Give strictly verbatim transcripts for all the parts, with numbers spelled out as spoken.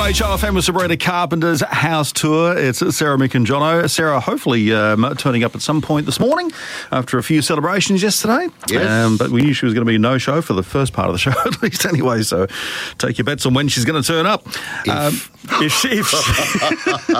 seven H O F M with Sabrina Carpenter's house tour. It's Sarah, Mick and Jono. Sarah, hopefully um, turning up at some point this morning after a few celebrations yesterday. Yes. Um, but we knew she was going to be a no-show for the first part of the show at least anyway, so take your bets on when she's going to turn up. If. Um, if she... If she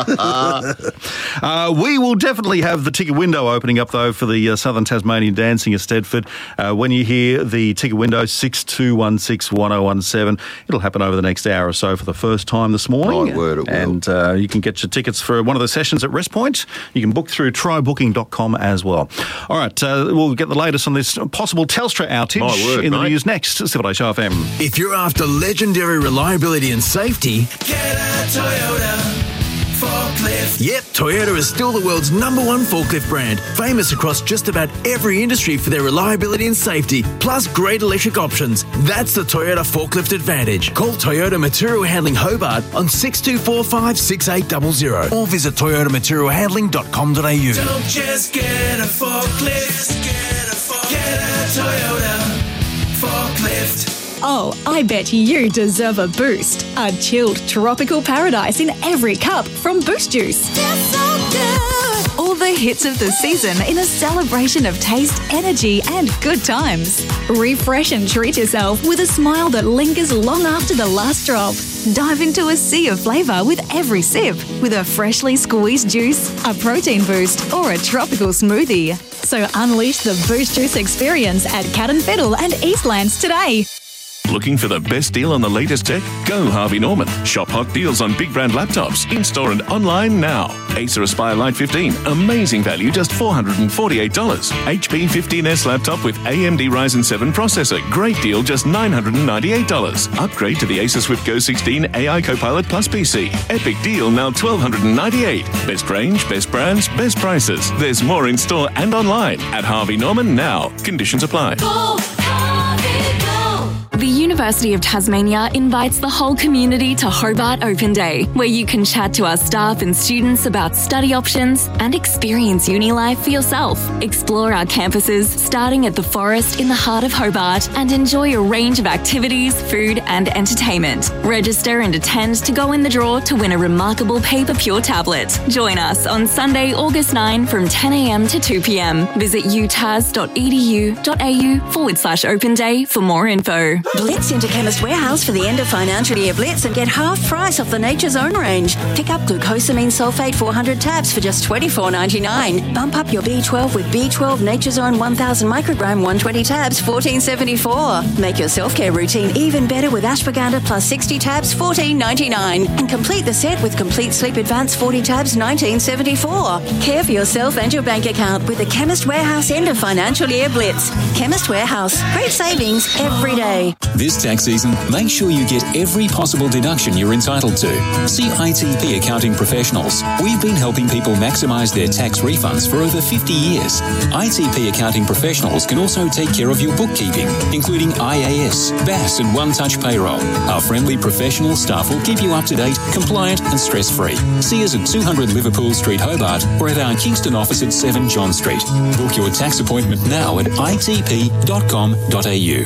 uh, we will definitely have the ticket window opening up, though, for the uh, Southern Tasmanian Dancing at Stedford. Uh, when you hear the ticket window, six two one six one oh one seven, it'll happen over the next hour or so for the first time this morning. My word, it will. And uh, you can get your tickets for one of the sessions at Rest Point. You can book through try booking dot com as well. All right, uh, we'll get the latest on this possible Telstra outage My word, in the mate. news next. seven H O F M. If you're after legendary reliability and safety, Get a Toyota forklift. yep, Toyota is still the world's number one forklift brand, famous across just about every industry for their reliability and safety, plus great electric options. That's the Toyota Forklift Advantage. Call Toyota Material Handling Hobart on six two four five, six eight zero zero or visit toyota material handling dot com dot a u. Don't just get a forklift. Get a forklift. Get a Toyota forklift. Oh, I bet you deserve a boost. A chilled tropical paradise in every cup from Boost Juice. All the hits of the season in a celebration of taste, energy and good times. Refresh and treat yourself with a smile that lingers long after the last drop. Dive into a sea of flavour with every sip with a freshly squeezed juice, a protein boost or a tropical smoothie. So unleash the Boost Juice experience at Cat and Fiddle and Eastlands today. Looking for the best deal on the latest tech? Go Harvey Norman. Shop hot deals on big brand laptops, in-store and online now. Acer Aspire Lite fifteen, amazing value, just four hundred forty-eight dollars. H P fifteen S laptop with A M D Ryzen seven processor, great deal, just nine hundred ninety-eight dollars. Upgrade to the Acer Swift Go sixteen A I Copilot Plus P C. Epic deal, now one thousand two hundred ninety-eight dollars. Best range, best brands, best prices. There's more in store and online at Harvey Norman now. Conditions apply. The University of Tasmania invites the whole community to Hobart Open Day, where you can chat to our staff and students about study options and experience uni life for yourself. Explore our campuses, starting at the Forest in the heart of Hobart, and enjoy a range of activities, food and entertainment. Register and attend to go in the draw to win a remarkable Paper Pure tablet. Join us on Sunday, August ninth from ten a m to two p m. Visit utas dot e d u dot a u forward slash open day for more info. Blitz into Chemist Warehouse for the end of financial year Blitz and get half price off the Nature's Own range. Pick up glucosamine sulfate four hundred tabs for just twenty-four ninety-nine. Bump up your B twelve with B twelve Nature's Own one thousand microgram one hundred twenty tabs, fourteen seventy-four. Make your self-care routine even better with ashwagandha plus sixty tabs, fourteen ninety-nine. And complete the set with Complete Sleep Advance forty tabs, nineteen seventy-four. Care for yourself and your bank account with the Chemist Warehouse end of financial year Blitz. Chemist Warehouse. Great savings every day. This tax season, make sure you get every possible deduction you're entitled to. See I T P Accounting Professionals. We've been helping people maximise their tax refunds for over fifty years. I T P Accounting Professionals can also take care of your bookkeeping, including I A S, B A S and One Touch Payroll. Our friendly professional staff will keep you up to date, compliant and stress-free. See us at two hundred Liverpool Street, Hobart, or at our Kingston office at seven John Street. Book your tax appointment now at i t p dot com dot a u.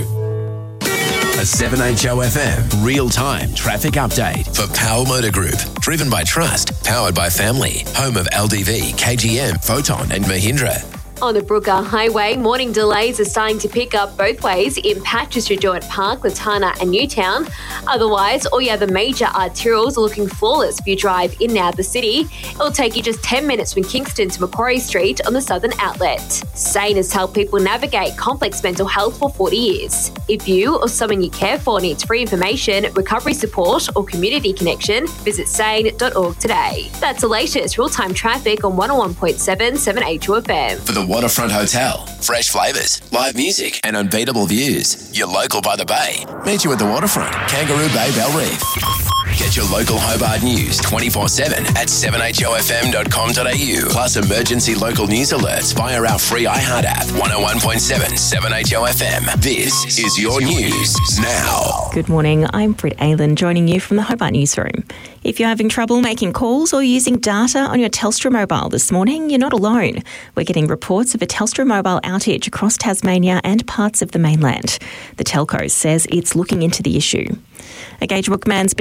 A seven H O F M real-time traffic update for Power Motor Group. Driven by trust, powered by family. Home of L D V, K G M, Photon and Mahindra. On the Brooker Highway, morning delays are starting to pick up both ways in patches through Jewett Park, Latana and Newtown. Otherwise, all your other major arterials are looking flawless if you drive in and out of the city. It'll take you just ten minutes from Kingston to Macquarie Street on the Southern Outlet. SANE has helped people navigate complex mental health for forty years. If you or someone you care for needs free information, recovery support or community connection, visit sane dot org today. That's the latest real-time traffic on one oh one point seven, seven H O F M. For the Waterfront Hotel. Fresh flavours, live music and unbeatable views. You're local by the bay. Meet you at the Waterfront, Kangaroo Bay, Bell Reef. Get your local Hobart news twenty-four seven at seven h o f m dot com dot a u. Plus emergency local news alerts via our free iHeart app. one oh one point seven, seven H O F M. This is your news now. Good morning, I'm Britt Aylan joining you from the Hobart Newsroom. If you're having trouble making calls or using data on your Telstra mobile this morning, you're not alone. We're getting reports of a Telstra mobile outage across Tasmania and parts of the mainland. The telco says it's looking into the issue. A Gage Rook man's been taken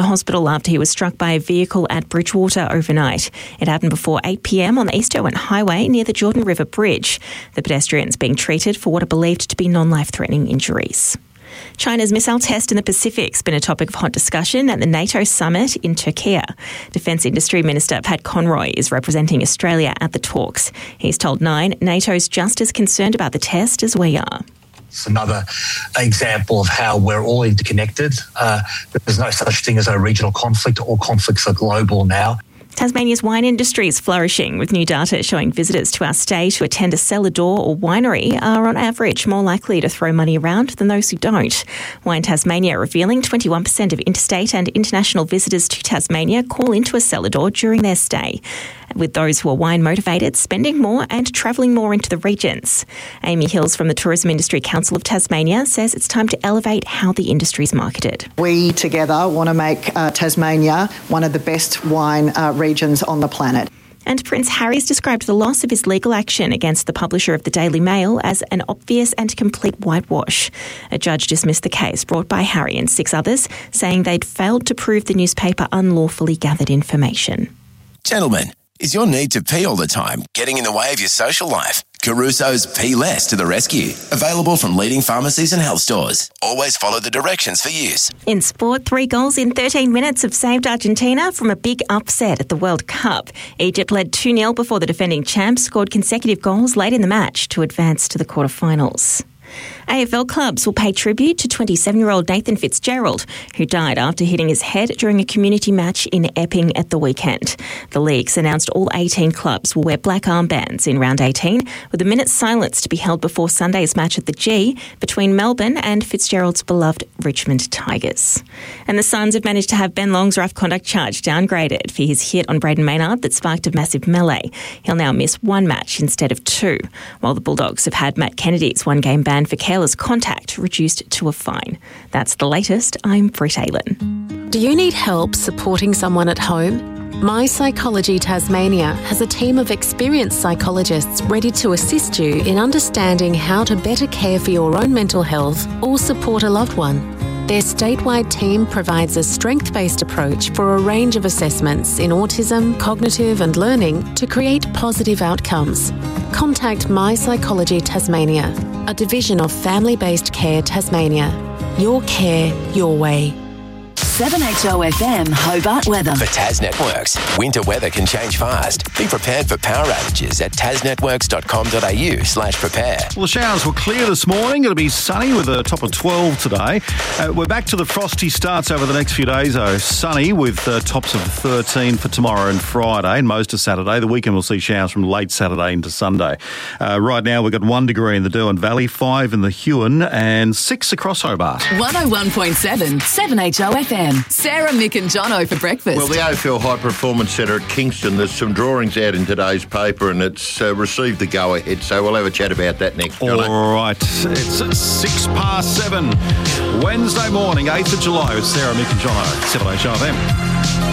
hospital after he was struck by a vehicle at Bridgewater overnight. It happened before eight p.m. on the East Derwent Highway near the Jordan River Bridge. The pedestrian's being treated for what are believed to be non-life-threatening injuries. China's missile test in the Pacific has been a topic of hot discussion at the NATO summit in Turkey. Defence Industry Minister Pat Conroy is representing Australia at the talks. He's told Nine NATO's just as concerned about the test as we are. It's another example of how we're all interconnected. Uh, there's no such thing as a regional conflict. All conflicts are global now. Tasmania's wine industry is flourishing, with new data showing visitors to our state who attend a cellar door or winery are on average more likely to throw money around than those who don't. Wine Tasmania revealing twenty-one percent of interstate and international visitors to Tasmania call into a cellar door during their stay, with those who are wine motivated spending more and travelling more into the regions. Amy Hills from the Tourism Industry Council of Tasmania says it's time to elevate how the industry is marketed. We together want to make uh, Tasmania one of the best wine uh, regions on the planet. And Prince Harry's described the loss of his legal action against the publisher of the Daily Mail as an obvious and complete whitewash. A judge dismissed the case brought by Harry and six others, saying they'd failed to prove the newspaper unlawfully gathered information. Gentlemen, is your need to pee all the time getting in the way of your social life? Caruso's Pee Less to the rescue. Available from leading pharmacies and health stores. Always follow the directions for use. In sport, three goals in thirteen minutes have saved Argentina from a big upset at the World Cup. Egypt led two nil before the defending champs scored consecutive goals late in the match to advance to the quarterfinals. A F L clubs will pay tribute to twenty-seven-year-old Nathan Fitzgerald, who died after hitting his head during a community match in Epping at the weekend. The leagues announced all eighteen clubs will wear black armbands in round eighteen, with a minute's silence to be held before Sunday's match at the G between Melbourne and Fitzgerald's beloved Richmond Tigers. And the Suns have managed to have Ben Long's rough conduct charge downgraded for his hit on Braden Maynard that sparked a massive melee. He'll now miss one match instead of two, while the Bulldogs have had Matt Kennedy's one-game ban for careless contact reduced to a fine. That's the latest. I'm Britt Aylen. Do you need help supporting someone at home? My Psychology Tasmania has a team of experienced psychologists ready to assist you in understanding how to better care for your own mental health or support a loved one. Their statewide team provides a strength-based approach for a range of assessments in autism, cognitive and learning to create positive outcomes. Contact My Psychology Tasmania, a division of Family-Based Care Tasmania. Your care, your way. seven H O F M Hobart weather. For Tas Networks, winter weather can change fast. Be prepared for power outages at tasnetworks.com.au slash prepare. Well, the showers were clear this morning. It'll be sunny with a top of twelve today. Uh, we're back to the frosty starts over the next few days, though. Sunny with uh, tops of thirteen for tomorrow and Friday and most of Saturday. The weekend will see showers from late Saturday into Sunday. Uh, right now, we've got one degree in the Derwent Valley, five in the Huon and six across Hobart. one oh one point seven, seven H O F M. Sarah, Mick and Jono for breakfast. Well, the A F L High Performance Centre at Kingston, there's some drawings out in today's paper and it's uh, received the go-ahead, so we'll have a chat about that next, Jono. All right, it's six past seven, Wednesday morning, eighth of July with Sarah, Mick and Jono, seven H O F M.